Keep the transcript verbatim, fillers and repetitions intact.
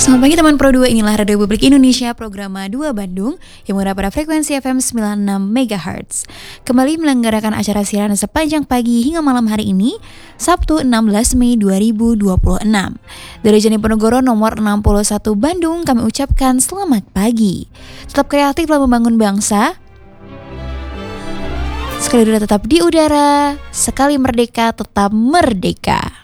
Selamat pagi teman Pro dua, inilah Radio Republik Indonesia program dua Bandung yang mengudara pada frekuensi F M sembilan puluh enam megahertz. Kembali melenggarakan acara siaran sepanjang pagi hingga malam hari ini, Sabtu enam belas Mei dua ribu dua puluh enam. Dari Jani Ponegoro nomor enam puluh satu Bandung, kami ucapkan selamat pagi. Tetap kreatif dalam membangun bangsa. Sekali udara tetap di udara, sekali merdeka tetap merdeka.